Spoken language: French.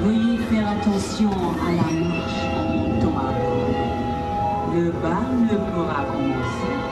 Veuillez faire attention à la marche en montant à bord. Le bal ne pourra commencer